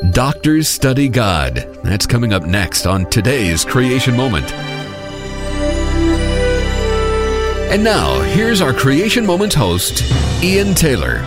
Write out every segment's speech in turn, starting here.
Doctors Study God. That's coming up next on today's Creation Moment. And now, here's our Creation Moment host, Ian Taylor.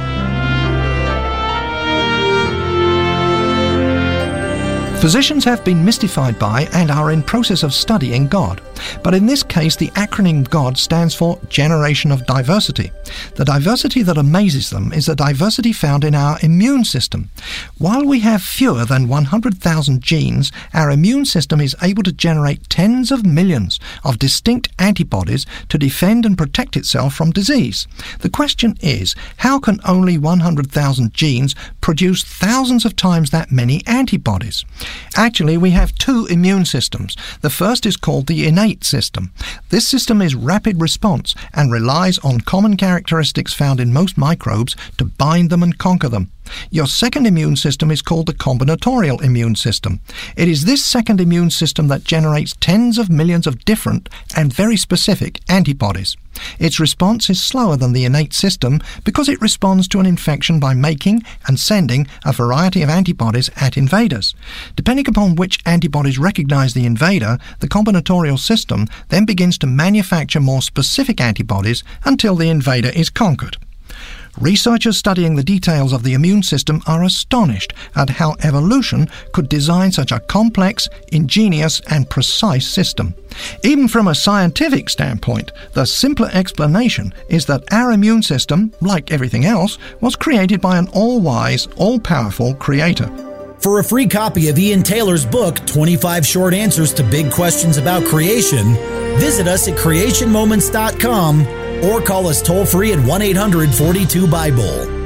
Physicians have been mystified by and are in process of studying God. But in this case, the acronym GOD stands for Generation of Diversity. The diversity that amazes them is the diversity found in our immune system. While we have fewer than 100,000 genes, our immune system is able to generate tens of millions of distinct antibodies to defend and protect itself from disease. The question is, how can only 100,000 genes produce thousands of times that many antibodies? Actually, we have two immune systems. The first is called the innate system. This system is rapid response and relies on common characteristics found in most microbes to bind them and conquer them. Your second immune system is called the combinatorial immune system. It is this second immune system that generates tens of millions of different and very specific antibodies. Its response is slower than the innate system because it responds to an infection by making and sending a variety of antibodies at invaders. Depending upon which antibodies recognize the invader, the combinatorial system then begins to manufacture more specific antibodies until the invader is conquered. Researchers studying the details of the immune system are astonished at how evolution could design such a complex, ingenious, and precise system. Even from a scientific standpoint, the simpler explanation is that our immune system, like everything else, was created by an all-wise, all-powerful creator. For a free copy of Ian Taylor's book, 25 Short Answers to Big Questions About Creation, visit us at creationmoments.com or call us toll-free at 1-800-42-BIBLE.